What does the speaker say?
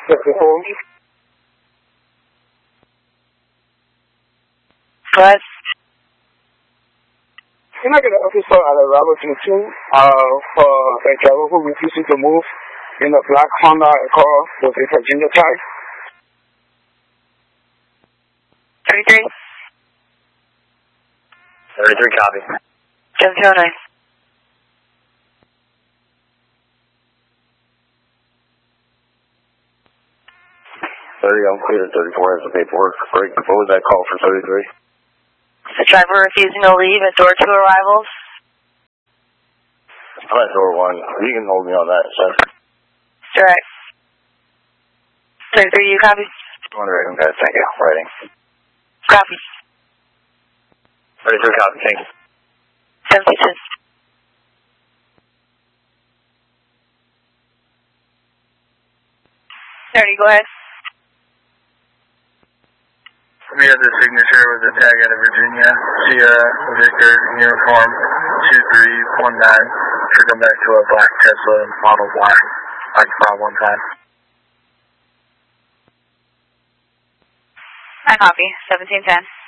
54. What? Can I get an officer at a Robertson 2 for a driver who refuses to move in a black Honda car with a Virginia tag? 33. 33, copy. 709. 30, I'm clear. 34 has the paperwork. Break. What was that call for 33? The driver refusing to leave at door 2 arrivals. I'm at door 1. You can hold me on that, sir. Direct. 33, you copy? Wondering, guys. Thank you. Writing. Copy. 33, copy. Thank you. 76. Go ahead. We have the signature with the tag out of Virginia, Sierra Victor uniform 2319. Should come back to a black Tesla Model Y. I can file one time. I copy. 1710.